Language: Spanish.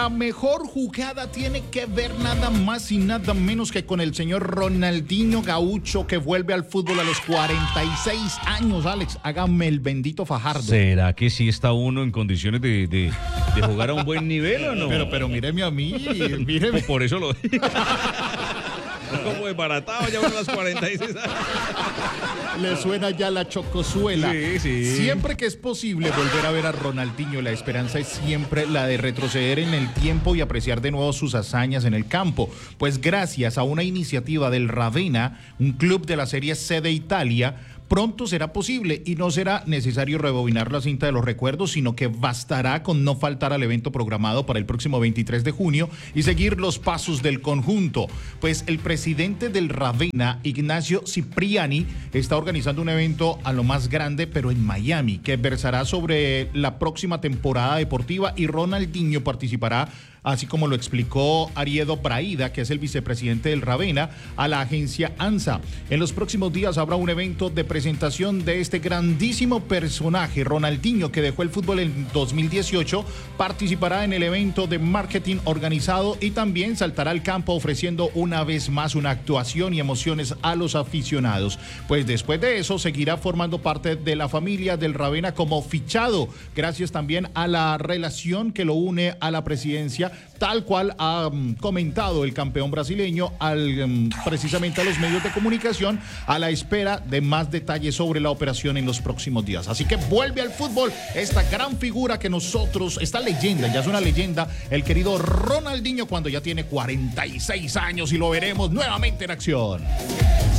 La mejor jugada tiene que ver nada más y nada menos que con el señor Ronaldinho Gaucho, que vuelve al fútbol a los 46 años. Alex, hágame el bendito Fajardo. ¿Será que sí está uno en condiciones de jugar a un buen nivel o no? Pero míreme a mí, míreme. Por eso lo digo. Como desbaratado ya por las 46 años. Le suena ya la chocosuela. Sí. Siempre que es posible volver a ver a Ronaldinho, la esperanza es siempre la de retroceder en el tiempo y apreciar de nuevo sus hazañas en el campo. Pues gracias a una iniciativa del Ravenna, un club de la Serie C de Italia, pronto será posible y no será necesario rebobinar la cinta de los recuerdos, sino que bastará con no faltar al evento programado para el próximo 23 de junio y seguir los pasos del conjunto. Pues el presidente del Ravenna, Ignacio Cipriani, está organizando un evento a lo más grande, pero en Miami, que versará sobre la próxima temporada deportiva, y Ronaldinho participará, así como lo explicó Ariedo Braida, que es el vicepresidente del Ravenna, a la agencia ANSA. En los próximos días habrá un evento de presentación de este grandísimo personaje. Ronaldinho, que dejó el fútbol en 2018, participará en el evento de marketing organizado y también saltará al campo ofreciendo una vez más una actuación y emociones a los aficionados. Pues después de eso seguirá formando parte de la familia del Ravenna como fichado, gracias también a la relación que lo une a la presidencia, tal cual ha comentado el campeón brasileño precisamente a los medios de comunicación, a la espera de más detalles sobre la operación en los próximos días. Así que vuelve al fútbol esta gran figura que nosotros, esta leyenda, ya es una leyenda, el querido Ronaldinho, cuando ya tiene 46 años, y lo veremos nuevamente en acción.